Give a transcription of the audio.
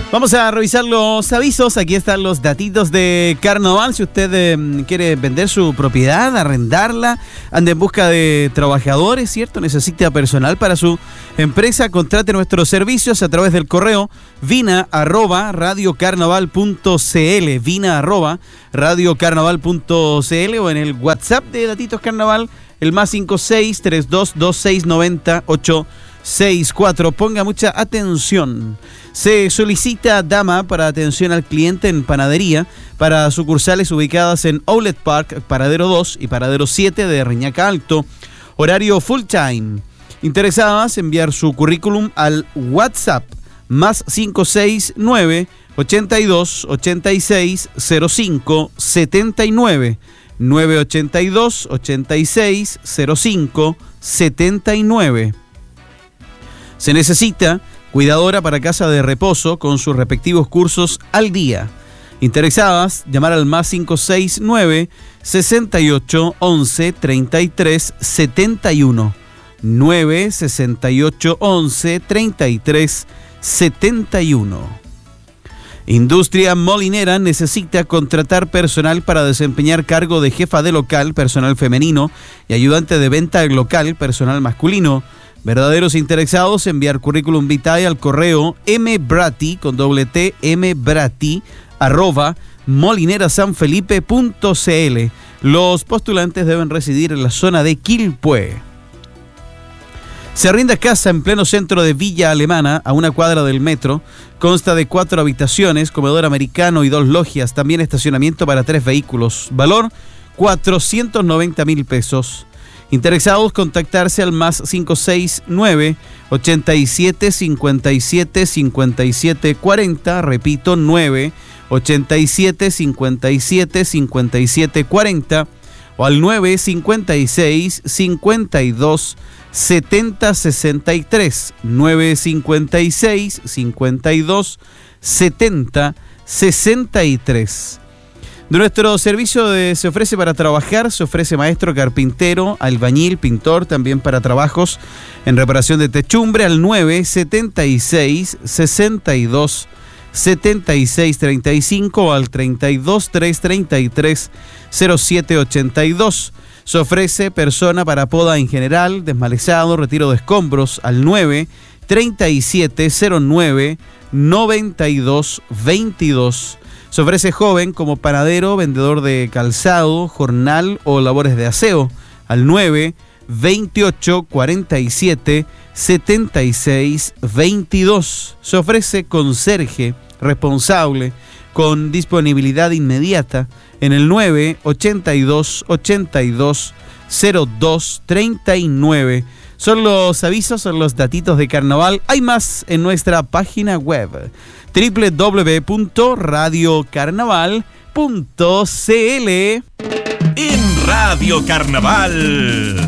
Vamos a revisar los avisos. Aquí están los datitos de Carnaval. Si usted quiere vender su propiedad, arrendarla, anda en busca de trabajadores, ¿cierto? Necesita personal para su empresa, contrate nuestros servicios a través del correo vina@radiocarnaval.cl, vina@radiocarnaval.cl, o en el WhatsApp de Datitos Carnaval, el +56 32 26 90 864. Ponga mucha atención. Se solicita dama para atención al cliente en panadería para sucursales ubicadas en Outlet Park, Paradero 2 y Paradero 7 de Reñaca Alto. Horario full time. Interesadas, enviar su currículum al WhatsApp +569 82 86 05 79 982 86 05 79. Se necesita cuidadora para casa de reposo con sus respectivos cursos al día. Interesadas, llamar al +569 68 11 33 71 9 68 11 33 71. Industria Molinera necesita contratar personal para desempeñar cargo de jefa de local, personal femenino, y ayudante de venta local, personal masculino. Verdaderos interesados, enviar currículum vitae al correo mbratti, con doble T, mbratti, @molinerasanfelipe.cl. Los postulantes deben residir en la zona de Quilpué. Se arrienda casa en pleno centro de Villa Alemana, a una cuadra del metro. Consta de 4 habitaciones, comedor americano y 2 logias. También estacionamiento para 3 vehículos. Valor 490.000 pesos. Interesados, contactarse al +569 87 57 57 40. Repito, 9 87 57 57 40. O al 956 52 70 63. 956 52 70 63. De nuestro servicio se ofrece para trabajar, se ofrece maestro, carpintero, albañil, pintor, también para trabajos en reparación de techumbre, al 976 62 76 35 o al 32 333 07 82. Se ofrece persona para poda en general, desmalezado, retiro de escombros, al 9 37 09 92 22. Se ofrece joven como panadero, vendedor de calzado, jornal o labores de aseo, al 9 28 47 76 22. Se ofrece conserje responsable con disponibilidad inmediata en el 9 82 82 02 39. Son los avisos, son los datitos de Carnaval. Hay más en nuestra página web www.radiocarnaval.cl. En Radio Carnaval.